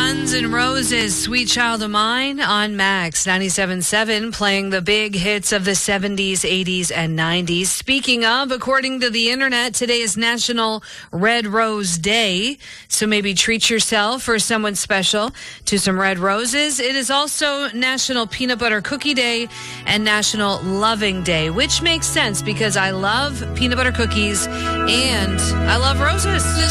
Guns N' Roses, Sweet Child of Mine on Max 97.7, playing the big hits of the 70s, 80s, and 90s. Speaking of, according to the internet, today is National Red Rose Day, so maybe treat yourself or someone special to some red roses. It is also National Peanut Butter Cookie Day and National Loving Day, which makes sense because I love peanut butter cookies and I love roses.